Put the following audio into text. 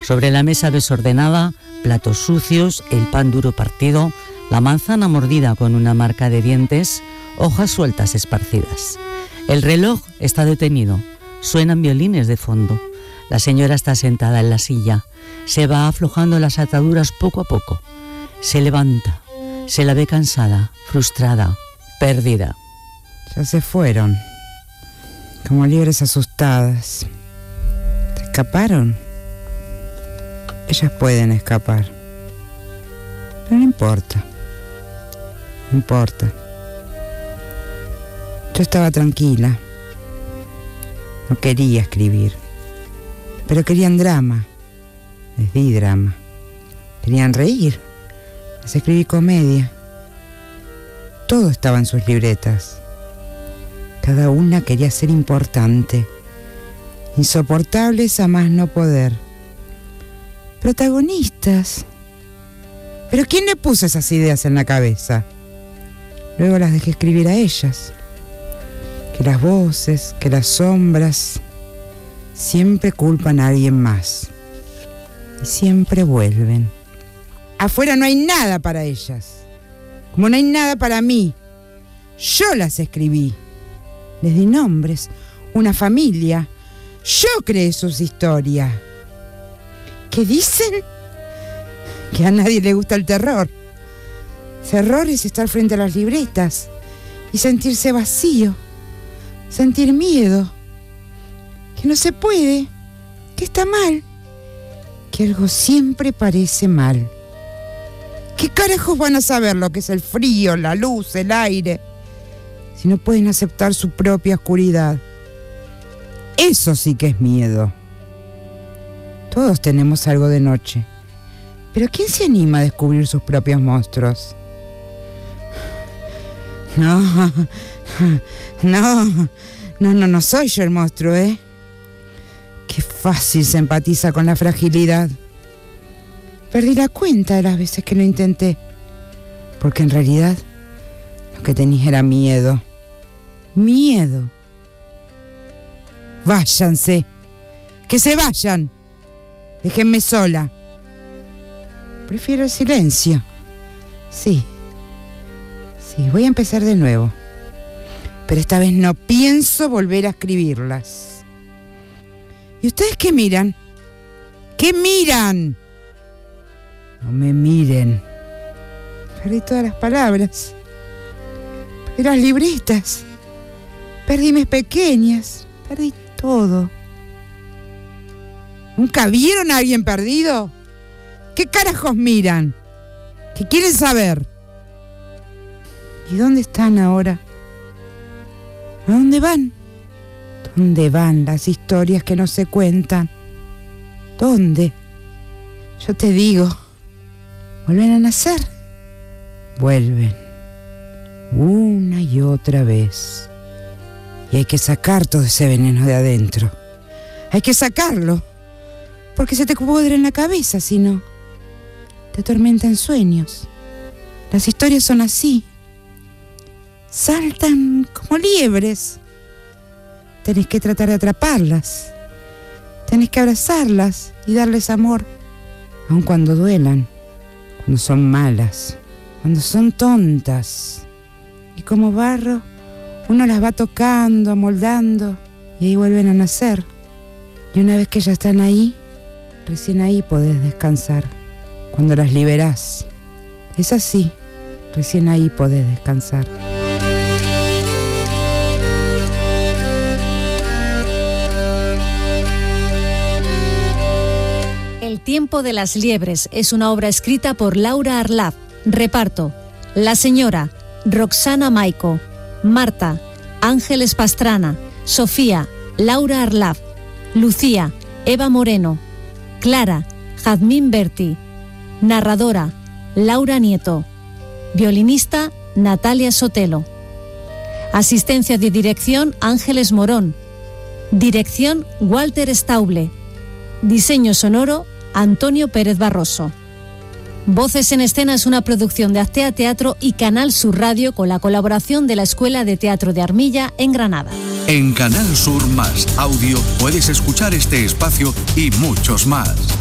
Sobre la mesa desordenada, platos sucios, el pan duro partido, la manzana mordida con una marca de dientes, hojas sueltas esparcidas. El reloj está detenido, suenan violines de fondo. La señora está sentada en la silla, se va aflojando las ataduras poco a poco. Se levanta, se la ve cansada, frustrada, perdida. Ya se fueron, como liebres asustadas. ¿Se escaparon? Ellas pueden escapar, pero no importa. No importa. Yo estaba tranquila. No quería escribir, pero querían drama. Les di drama. Querían reír. Les escribí comedia. Todo estaba en sus libretas. Cada una quería ser importante. Insoportables a más no poder. Protagonistas. ¿Pero quién le puso esas ideas en la cabeza? Luego las dejé escribir a ellas. Que las voces, que las sombras siempre culpan a alguien más. Y siempre vuelven. Afuera no hay nada para ellas. Como no hay nada para mí. Yo las escribí. Les di nombres, una familia. Yo creé sus historias. ¿Qué dicen? Que a nadie le gusta el terror. Terror es estar frente a las libretas y sentirse vacío, sentir miedo, que no se puede, que está mal, que algo siempre parece mal. ¿Qué carajos van a saber lo que es el frío, la luz, el aire, si no pueden aceptar su propia oscuridad? Eso sí que es miedo. Todos tenemos algo de noche, pero ¿quién se anima a descubrir sus propios monstruos? No soy yo el monstruo, ¿eh? Qué fácil se empatiza con la fragilidad. Perdí la cuenta de las veces que lo intenté, porque en realidad lo que tenía era miedo. Miedo. Váyanse. Que se vayan. Déjenme sola. Prefiero el silencio. Sí, voy a empezar de nuevo. Pero esta vez no pienso volver a escribirlas. ¿Y ustedes qué miran? ¿Qué miran? No me miren. Perdí todas las palabras. Perdí las libretas. Perdí mis pequeñas. Perdí todo. ¿Nunca vieron a alguien perdido? ¿Qué carajos miran? ¿Qué quieren saber? ¿Y dónde están ahora? ¿A dónde van? ¿Dónde van las historias que no se cuentan? ¿Dónde? Yo te digo, ¿vuelven a nacer? Vuelven. Una y otra vez. Y hay que sacar todo ese veneno de adentro. Hay que sacarlo. Porque se te pudre en la cabeza, si no. Te atormentan sueños. Las historias son así. Saltan como liebres. Tenés que tratar de atraparlas. Tenés que abrazarlas y darles amor. Aun cuando duelan. Cuando son malas. Cuando son tontas. Y como barro, uno las va tocando, amoldando. Y ahí vuelven a nacer. Y una vez que ya están ahí, recién ahí podés descansar. Cuando las liberás. Es así. Recién ahí podés descansar. El tiempo de las liebres es una obra escrita por Laura Arlaz. Reparto: la señora Roxana Maico, Marta Ángeles Pastrana, Sofía Laura Arlaz, Lucía Eva Moreno, Clara Jazmín Berti, narradora Laura Nieto, violinista Natalia Sotelo, asistencia de dirección Ángeles Morón, dirección Walter Stauble, diseño sonoro Antonio Pérez Barroso. Voces en Escena es una producción de Actea Teatro y Canal Sur Radio con la colaboración de la Escuela de Teatro de Armilla en Granada. En Canal Sur Más Audio puedes escuchar este espacio y muchos más.